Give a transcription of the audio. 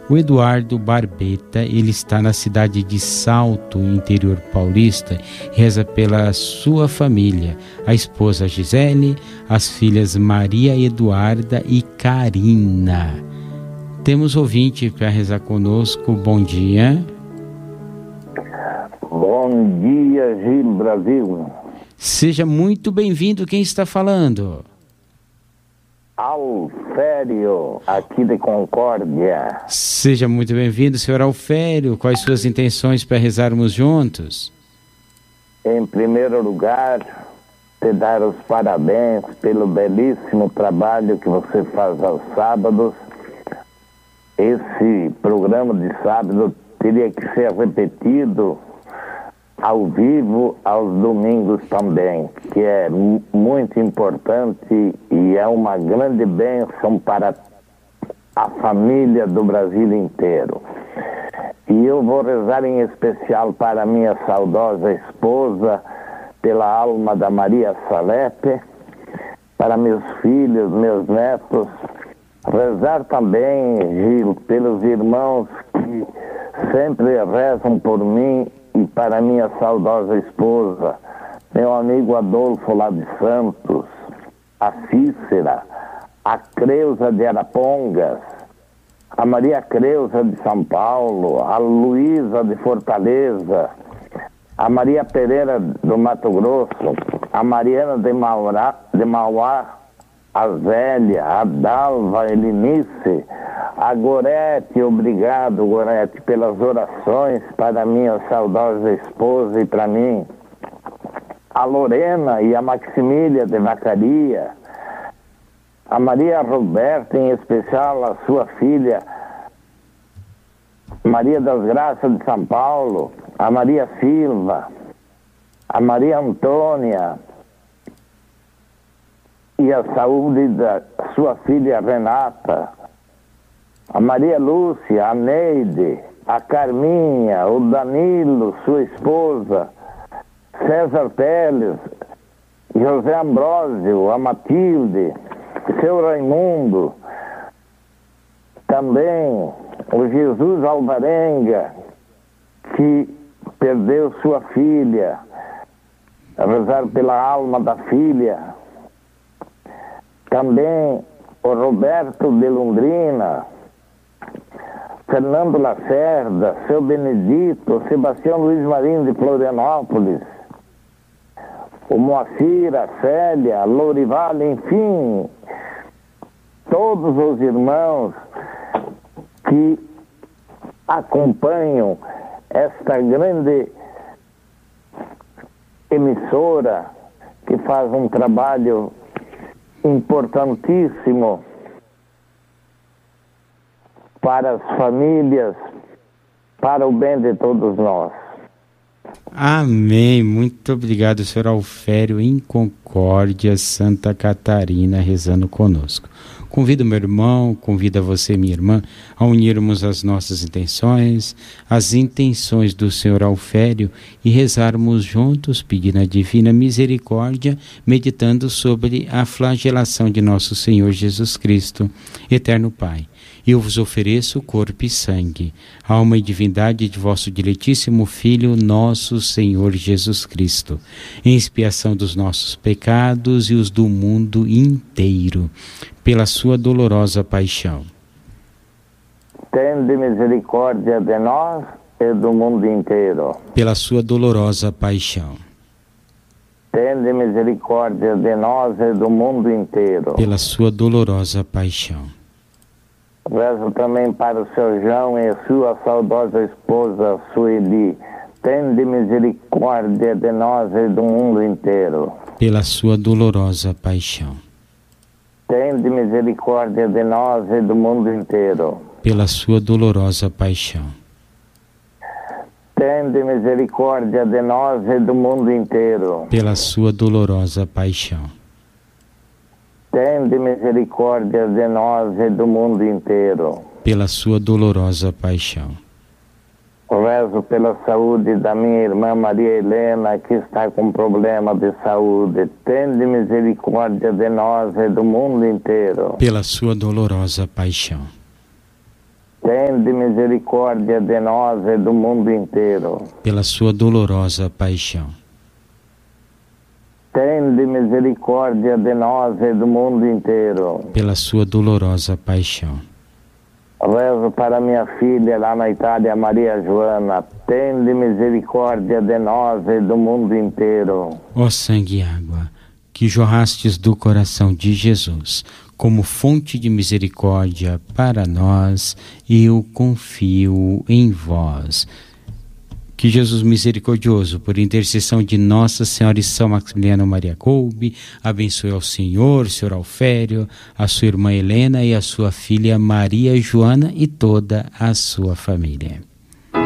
O Eduardo Barbeta, ele está na cidade de Salto, interior paulista, reza pela sua família, a esposa Gisele, as filhas Maria Eduarda e Karina. Temos ouvinte para rezar conosco. Bom dia. Bom dia, Gil Brasil. Seja muito bem-vindo. Quem está falando? Alfério, aqui de Concórdia. Seja muito bem-vindo, senhor Alfério. Quais suas intenções para rezarmos juntos? Em primeiro lugar, te dar os parabéns pelo belíssimo trabalho que você faz aos sábados. Esse programa de sábado teria que ser repetido ao vivo aos domingos também, que é muito importante e é uma grande bênção para a família do Brasil inteiro. E eu vou rezar em especial para minha saudosa esposa, pela alma da Maria Salete, para meus filhos, meus netos. Rezar também, Gil, pelos irmãos que sempre rezam por mim e para minha saudosa esposa, meu amigo Adolfo lá de Santos, a Cícera, a Creuza de Arapongas, a Maria Creuza de São Paulo, a Luísa de Fortaleza, a Maria Pereira do Mato Grosso, a Mariana de Mauá, a Zélia, a Dalva, a Elinice, a Gorete. Obrigado, Gorete, pelas orações para minha saudosa esposa e para mim. A Lorena e a Maximília de Vacaria, a Maria Roberta, em especial a sua filha Maria das Graças de São Paulo, a Maria Silva, a Maria Antônia, e a saúde da sua filha Renata, a Maria Lúcia, a Neide, a Carminha, o Danilo, sua esposa, César Teles, José Ambrósio, a Matilde, seu Raimundo, também o Jesus Alvarenga, que perdeu sua filha, a rezar pela alma da filha. Também o Roberto de Londrina, Fernando Lacerda, seu Benedito, Sebastião Luiz Marinho de Florianópolis, o Moacir, a Célia, a Lorival, enfim, todos os irmãos que acompanham esta grande emissora que faz um trabalho importantíssimo para as famílias, para o bem de todos nós. Amém. Muito obrigado, senhor Alfério, em Concórdia, Santa Catarina, rezando conosco. Convido meu irmão, convido a você, minha irmã, a unirmos as nossas intenções, as intenções do senhor Alfério e rezarmos juntos, pedindo a divina misericórdia, meditando sobre a flagelação de nosso Senhor Jesus Cristo. Eterno Pai, eu vos ofereço corpo e sangue, alma e divindade de vosso diletíssimo Filho, nosso Senhor Jesus Cristo, em expiação dos nossos pecados e os do mundo inteiro, pela sua dolorosa paixão. Tende misericórdia de nós e do mundo inteiro. Pela sua dolorosa paixão. Tende misericórdia de nós e do mundo inteiro. Pela sua dolorosa paixão. Rezo também para o seu João e sua saudosa esposa Sueli. Tende misericórdia de nós e do mundo inteiro. Pela sua dolorosa paixão. Tende misericórdia de nós e do mundo inteiro. Pela sua dolorosa paixão. Tende misericórdia de nós e do mundo inteiro. Pela sua dolorosa paixão. Tende misericórdia de nós e do mundo inteiro. Pela sua dolorosa paixão. Rezo pela saúde da minha irmã Maria Helena, que está com problema de saúde. Tende misericórdia de nós e do mundo inteiro. Pela sua dolorosa paixão. tende misericórdia de nós e do mundo inteiro. Pela sua dolorosa paixão. Tende misericórdia de nós e do mundo inteiro. Pela sua dolorosa paixão. Rezo para minha filha lá na Itália, Maria Joana. Tende misericórdia de nós e do mundo inteiro. Ó sangue e água, que jorrastes do coração de Jesus, como fonte de misericórdia para nós, eu confio em vós. Que Jesus misericordioso, por intercessão de Nossa Senhora e São Maximiliano Maria Kolbe, abençoe ao Senhor, Senhor Alfério, a sua irmã Helena e a sua filha Maria Joana e toda a sua família.